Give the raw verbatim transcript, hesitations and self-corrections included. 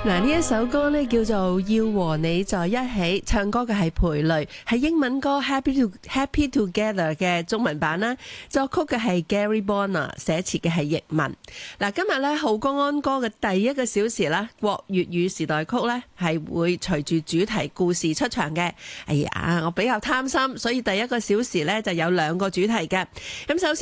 嗱，呢一首歌呢叫做《要和你在一起》，唱歌嘅係裴雷，係英文歌 Happy to Happy Together 嘅中文版啦。作曲嘅係 Gary Bonner， 寫詞嘅係譯文。嗱，今日咧浩江安歌嘅第一個小時啦，國粵語時代曲咧係會隨住主題故事出場嘅。哎呀，我比較貪心，所以第一個小時咧就有兩個主題嘅。咁首先